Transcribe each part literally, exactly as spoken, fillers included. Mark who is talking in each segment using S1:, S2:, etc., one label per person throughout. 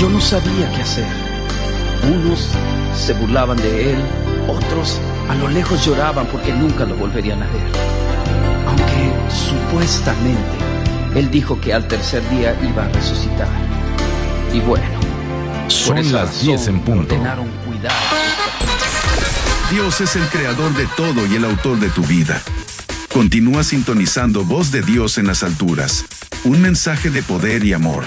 S1: Yo no sabía qué hacer. Unos se burlaban de él, otros a lo lejos lloraban porque nunca lo volverían a ver. Aunque supuestamente él dijo que al tercer día iba a resucitar. Y bueno,
S2: son las diez en punto.
S1: Ordenaron cuidar.
S3: Dios es el creador de todo y el autor de tu vida. Continúa sintonizando Voz de Dios en las alturas. Un mensaje de poder y amor.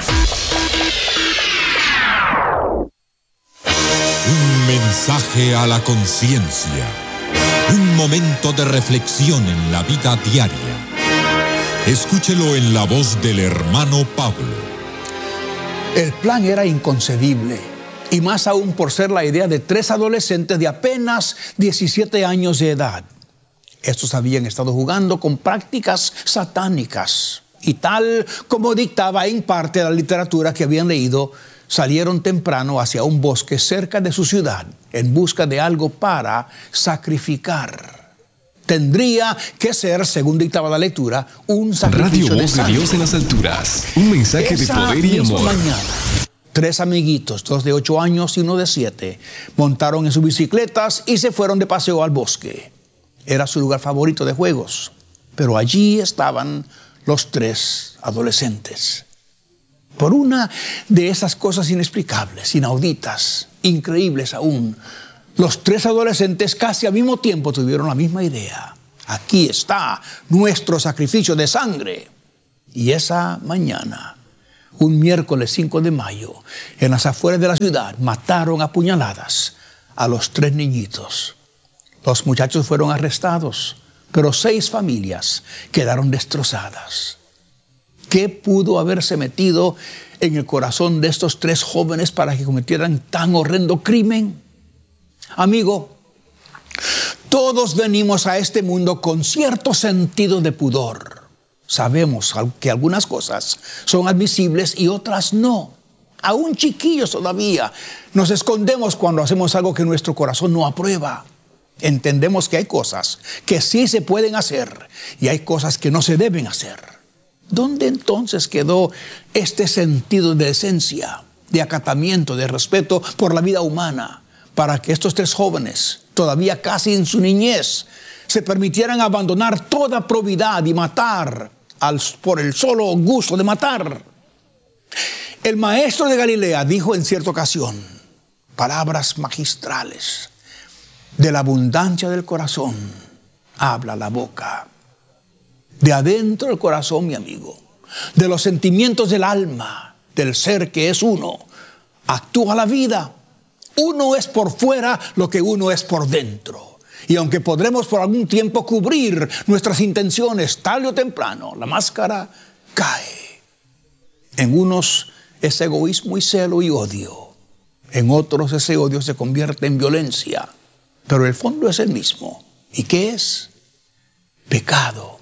S4: Un mensaje a la conciencia. Un momento de reflexión en la vida diaria. Escúchelo en la voz del hermano Pablo.
S5: El plan era inconcebible, y más aún por ser la idea de tres adolescentes de apenas diecisiete años de edad. Estos habían estado jugando con prácticas satánicas, y tal como dictaba en parte la literatura que habían leído, salieron temprano hacia un bosque cerca de su ciudad en busca de algo para sacrificar. Tendría que ser, según dictaba la lectura, un sacrificio
S2: Radio
S5: de
S2: Voz de
S5: sangre.
S2: Dios en las alturas. Un mensaje
S5: Esa
S2: de poder y
S5: misma
S2: amor.
S5: mañana, tres amiguitos, dos de ocho años y uno de siete, montaron en sus bicicletas y se fueron de paseo al bosque. Era su lugar favorito de juegos, pero allí estaban los tres adolescentes. Por una de esas cosas inexplicables, inauditas, increíbles aún, los tres adolescentes casi al mismo tiempo tuvieron la misma idea. Aquí está nuestro sacrificio de sangre. Y esa mañana, un miércoles cinco de mayo, en las afueras de la ciudad, mataron a puñaladas a los tres niñitos. Los muchachos fueron arrestados, pero seis familias quedaron destrozadas. ¿Qué pudo haberse metido en el corazón de estos tres jóvenes para que cometieran tan horrendo crimen? Amigo, todos venimos a este mundo con cierto sentido de pudor. Sabemos que algunas cosas son admisibles y otras no. Aún chiquillos todavía nos escondemos cuando hacemos algo que nuestro corazón no aprueba. Entendemos que hay cosas que sí se pueden hacer y hay cosas que no se deben hacer. ¿Dónde entonces quedó este sentido de decencia, de acatamiento, de respeto por la vida humana, para que estos tres jóvenes, todavía casi en su niñez, se permitieran abandonar toda probidad y matar al, por el solo gusto de matar? El maestro de Galilea dijo en cierta ocasión palabras magistrales: de la abundancia del corazón habla la boca. De adentro del corazón, mi amigo, de los sentimientos del alma, del ser que es uno, actúa la vida. Uno es por fuera lo que uno es por dentro. Y aunque podremos por algún tiempo cubrir nuestras intenciones, tarde o temprano, la máscara cae. En unos es egoísmo y celo y odio. En otros ese odio se convierte en violencia. Pero el fondo es el mismo. ¿Y qué es? Pecado.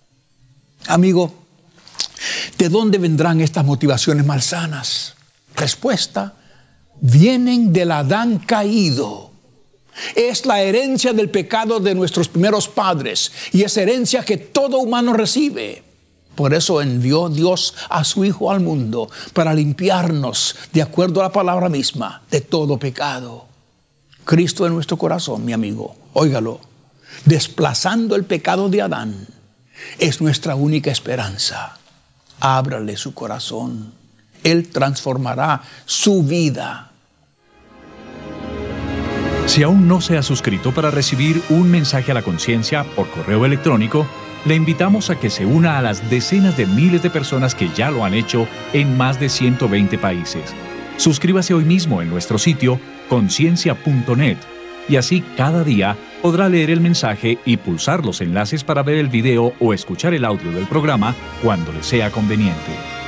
S5: Amigo, ¿de dónde vendrán estas motivaciones malsanas? Respuesta: vienen del Adán caído. Es la herencia del pecado de nuestros primeros padres y es herencia que todo humano recibe. Por eso envió Dios a su Hijo al mundo para limpiarnos, de acuerdo a la palabra misma, de todo pecado. Cristo en nuestro corazón, mi amigo, óigalo, desplazando el pecado de Adán, es nuestra única esperanza. Ábrale su corazón. Él transformará su vida.
S6: Si aún no se ha suscrito para recibir un mensaje a la conciencia por correo electrónico, le invitamos a que se una a las decenas de miles de personas que ya lo han hecho en más de ciento veinte países. Suscríbase hoy mismo en nuestro sitio conciencia punto net y así cada día podrá leer el mensaje y pulsar los enlaces para ver el video o escuchar el audio del programa cuando le sea conveniente.